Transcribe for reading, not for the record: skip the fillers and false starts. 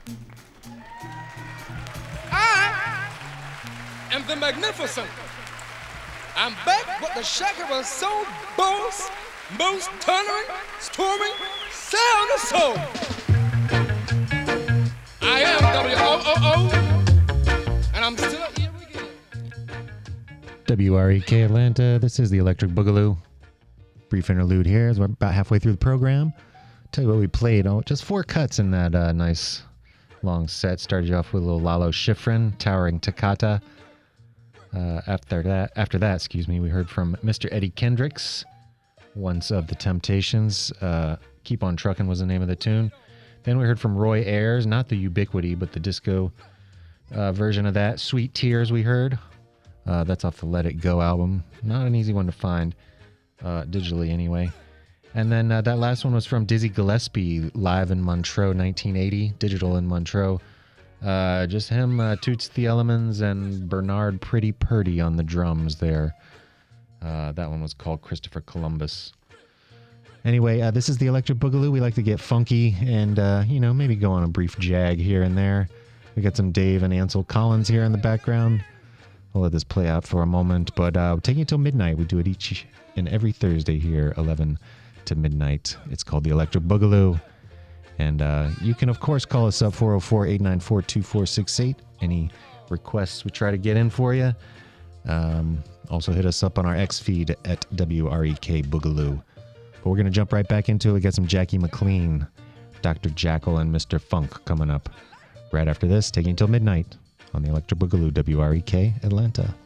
I am the magnificent. I'm back with the Shakira Soul Boss, most thundering, storming sound of soul. I am WOOO, and I'm still here again. WREK Atlanta, this is the Electric Boogaloo. Brief interlude here as we're about halfway through the program. Tell you what we played. Oh, just 4 cuts in that nice long set. Started you off with a little Lalo Schifrin, Towering Toccata. After that, we heard from Mr. Eddie Kendricks, Once of the Temptations. Keep on Truckin' was the name of the tune. Then we heard from Roy Ayers, not the Ubiquity, but the disco version of that. Sweet Tears we heard. That's off the Let It Go album. Not an easy one to find, digitally anyway. And then that last one was from Dizzy Gillespie, live in Montreux, 1980, digital in Montreux. Just him, Toots Thielemans, and Bernard Pretty Purdy on the drums there. That one was called Christopher Columbus. Anyway, this is the Electric Boogaloo. We like to get funky and, maybe go on a brief jag here and there. We got some Dave and Ansel Collins here in the background. I'll let this play out for a moment, but taking it till midnight. We do it each and every Thursday here, 11 to midnight. It's called the Electric Boogaloo. And you can, of course, call us up, 404-894-2468. Any requests we try to get in for you. Also hit us up on our X feed at WREK Boogaloo. But we're going to jump right back into it. We got some Jackie McLean, Dr. Jackal, and Mr. Funk coming up right after this, taking till midnight on the Electric Boogaloo, WREK Atlanta.